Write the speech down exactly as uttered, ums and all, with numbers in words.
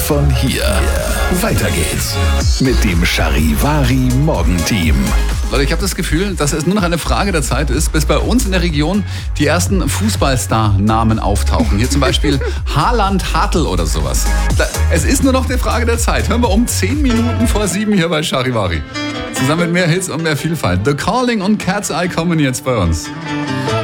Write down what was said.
von hier. Weiter geht's mit dem Charivari Morgenteam. Leute, ich habe das Gefühl, dass es nur noch eine Frage der Zeit ist, bis bei uns in der Region die ersten Fußballstar-Namen auftauchen. Hier zum Beispiel Haaland Hartl oder sowas. Es ist nur noch eine Frage der Zeit. Hören wir um zehn Minuten vor sieben hier bei Charivari. Zusammen mit mehr Hits und mehr Vielfalt. The Calling und Cat's Eye kommen jetzt bei uns.